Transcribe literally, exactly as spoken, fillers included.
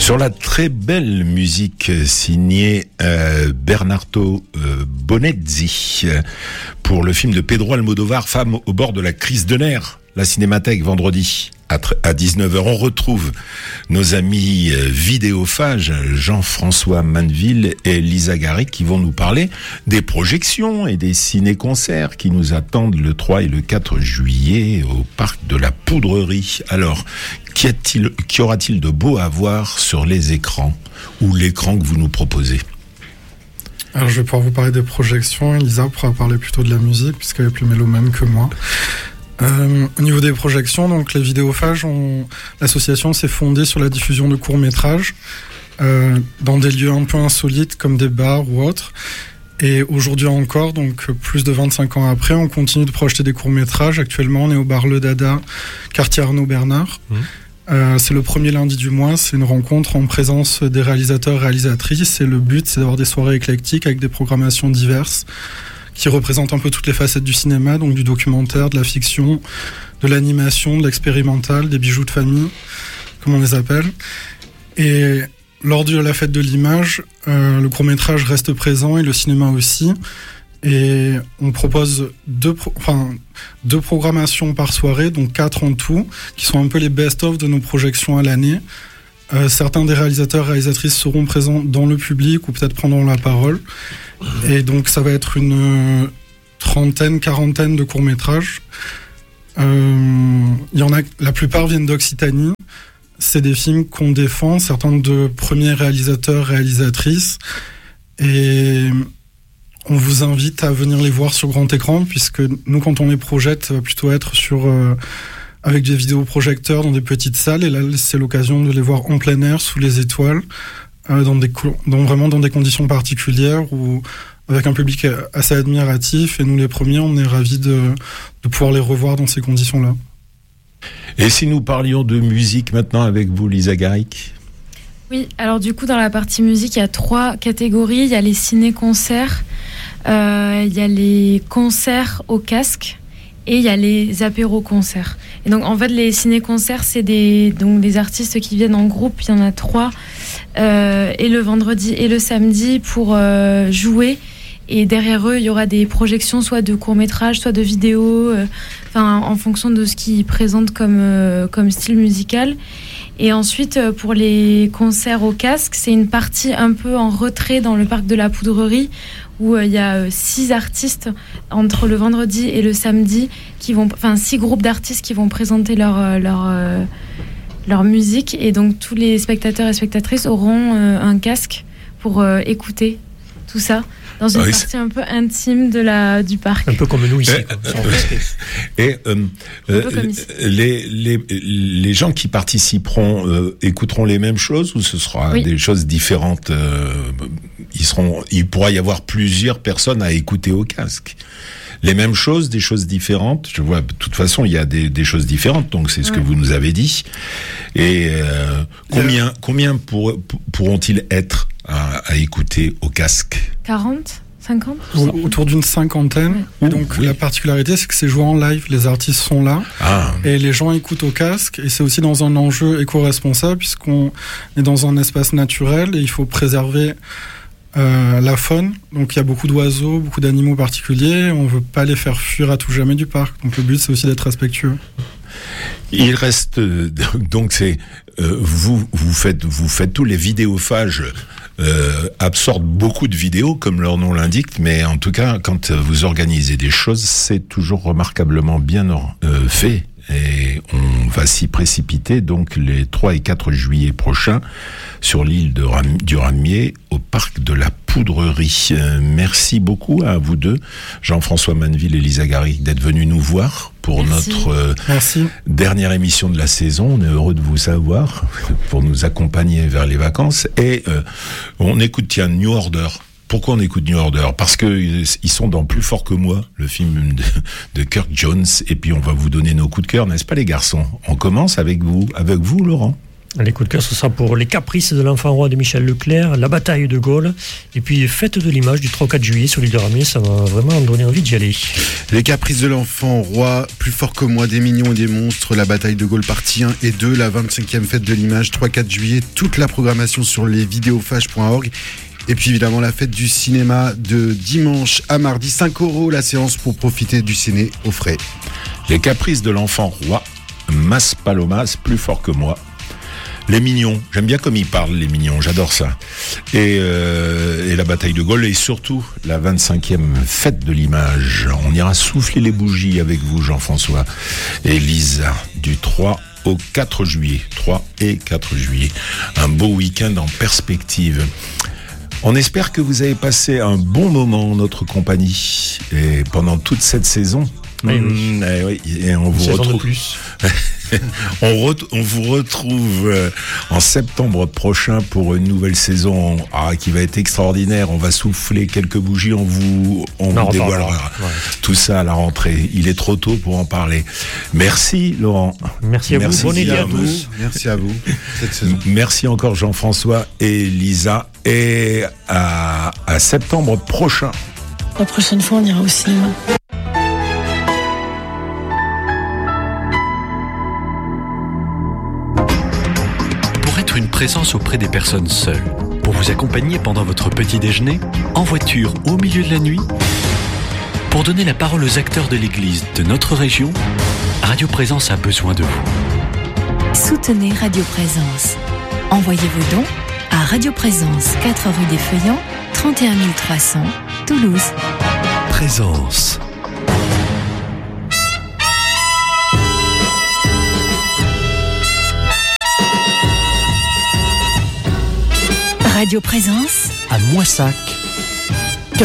Sur la très belle musique signée euh, Bernardo euh, Bonezzi euh, pour le film de Pedro Almodóvar, Femme au bord de la crise de nerfs, la Cinémathèque vendredi à dix-neuf heures. On retrouve nos amis vidéophages Jean-François Manneville et Lisa Garrick qui vont nous parler des projections et des ciné-concerts qui nous attendent le trois et le quatre juillet au parc de la Poudrerie. Alors, qu'y a-t-il, qu'y aura-t-il de beau à voir sur les écrans ou l'écran que vous nous proposez ? Alors, je vais pouvoir vous parler des projections. Lisa pourra parler plutôt de la musique puisqu'elle est plus mélomane que moi. Euh, au niveau des projections, donc les vidéophages, on... l'association s'est fondée sur la diffusion de courts-métrages euh, dans des lieux un peu insolites comme des bars ou autres. Et aujourd'hui encore, donc plus de vingt-cinq ans après, on continue de projeter des courts-métrages. Actuellement, on est au bar Le Dada, quartier Arnaud Bernard. Mmh. Euh, c'est le premier lundi du mois. C'est une rencontre en présence des réalisateurs, réalisatrices. Et le but, c'est d'avoir des soirées éclectiques avec des programmations diverses qui représente un peu toutes les facettes du cinéma, donc du documentaire, de la fiction, de l'animation, de l'expérimental, des bijoux de famille, comme on les appelle. Et lors de la fête de l'image, euh, le court-métrage reste présent et le cinéma aussi. Et on propose deux, pro- enfin, deux programmations par soirée, donc quatre en tout, qui sont un peu les best-of de nos projections à l'année. Euh, certains des réalisateurs et réalisatrices seront présents dans le public ou peut-être prendront la parole. Et donc ça va être une trentaine, quarantaine de courts-métrages. Euh, il y en a, la plupart viennent d'Occitanie. C'est des films qu'on défend, certains de premiers réalisateurs, réalisatrices. Et on vous invite à venir les voir sur grand écran, puisque nous, quand on les projette, ça va plutôt être sur... Euh, avec des vidéoprojecteurs dans des petites salles, et là c'est l'occasion de les voir en plein air, sous les étoiles, euh, dans des co- dans, vraiment dans des conditions particulières, ou avec un public assez admiratif, et nous les premiers, on est ravis de, de pouvoir les revoir dans ces conditions-là. Et si nous parlions de musique maintenant avec vous, Lisa Garrick ? Oui, alors du coup dans la partie musique, il y a trois catégories. Il y a les ciné-concerts, euh, il y a les concerts au casque, et il y a les apéros-concerts. Et donc, en fait, les ciné-concerts, c'est des, donc, des artistes qui viennent en groupe. Il y en a trois, euh, et le vendredi et le samedi, pour euh, jouer. Et derrière eux, il y aura des projections, soit de courts-métrages, soit de vidéos, euh, enfin, en fonction de ce qu'ils présentent comme, euh, comme style musical. Et ensuite, pour les concerts au casque, c'est une partie un peu en retrait dans le parc de la Poudrerie, où il euh, y a euh, six artistes entre le vendredi et le samedi, qui vont, enfin six groupes d'artistes qui vont présenter leur, euh, leur, euh, leur musique. Et donc tous les spectateurs et spectatrices auront euh, un casque pour euh, écouter tout ça, dans une oui, partie c'est... un peu intime de la, du parc. Un peu comme nous ici. Et, quoi, et euh, euh, les, les, les gens qui participeront euh, écouteront les mêmes choses, ou ce sera oui. des choses différentes euh, ils seront, il pourra y avoir plusieurs personnes à écouter au casque. Les mêmes choses, des choses différentes. Je vois, de toute façon, il y a des, des choses différentes, donc c'est ce ouais. que vous nous avez dit. Et euh, combien, combien pour, pour, pourront-ils être à, à écouter au casque ? quarante ? cinquante ? Autour d'une cinquantaine. Ouais. Et donc oui. la particularité, c'est que c'est joué en live. Les artistes sont là ah. et les gens écoutent au casque. Et c'est aussi dans un enjeu éco-responsable, puisqu'on est dans un espace naturel et il faut préserver euh, la faune. Donc il y a beaucoup d'oiseaux, beaucoup d'animaux particuliers. On ne veut pas les faire fuir à tout jamais du parc. Donc le but, c'est aussi d'être respectueux. Il reste donc c'est euh, vous vous faites vous faites tous les vidéophages. Euh, absorbe beaucoup de vidéos, comme leur nom l'indique, mais en tout cas, quand vous organisez des choses, c'est toujours remarquablement bien euh, fait. Et on va s'y précipiter donc les trois et quatre juillet prochains sur l'île de Ram- du Ramier au parc de la Poudrerie. Euh, merci beaucoup à vous deux, Jean-François Manneville et Lisa Garrick, d'être venus nous voir pour merci. notre euh, merci. dernière émission de la saison. On est heureux de vous savoir pour nous accompagner vers les vacances. Et euh, on écoute tiens New Order. Pourquoi on écoute New Order ? Parce que ils sont dans Plus fort que moi, le film de, de Kirk Jones, et puis on va vous donner nos coups de cœur, n'est-ce pas les garçons ? On commence avec vous, avec vous Laurent. Les coups de cœur, ce sera pour Les Caprices de l'Enfant Roi de Michel Leclerc, La Bataille de Gaulle, et puis Fête de l'Image du trois au quatre juillet sur l'île de Ramier. Ça va vraiment donner envie d'y aller. Les Caprices de l'Enfant Roi, Plus fort que moi, Des mignons et des monstres, La Bataille de Gaulle partie un et deux, la vingt-cinquième Fête de l'Image, trois quatre juillet, toute la programmation sur les vidéophages point org. Et puis évidemment la fête du cinéma de dimanche à mardi, cinq euros la séance pour profiter du ciné au frais. Les Caprices de l'Enfant Roi, Mas Palomas, Plus fort que moi. Les Mignons, j'aime bien comme ils parlent, les Mignons, j'adore ça. Et, euh, et la Bataille de Gaulle, et surtout la vingt-cinquième Fête de l'Image. On ira souffler les bougies avec vous, Jean-François et Lisa, du trois au quatre juillet. trois et quatre juillet. Un beau week-end en perspective. On espère que vous avez passé un bon moment en notre compagnie et pendant toute cette saison. Oui, oui. Mmh, et, oui, et on vous Saison retrouve. de plus. on, re- on vous retrouve euh, en septembre prochain pour une nouvelle saison ah, qui va être extraordinaire. On va souffler quelques bougies, on vous, on Non, vous dévoilera ouais. tout ça à la rentrée. Il est trop tôt pour en parler. Merci Laurent. Merci à Merci vous. Bonne été à à vous. tous. Merci à vous cette saison. Merci encore Jean-François et Lisa. Et à, à septembre prochain. La prochaine fois, on ira au cinéma. Pour être une présence auprès des personnes seules, pour vous accompagner pendant votre petit déjeuner, en voiture ou au milieu de la nuit, pour donner la parole aux acteurs de l'Église de notre région, Radio Présence a besoin de vous. Soutenez Radio Présence. Envoyez vos dons à Radio Présence, quatre rue des Feuillants, trente et un mille trois cents, Toulouse. Présence. Radio Présence À Moissac,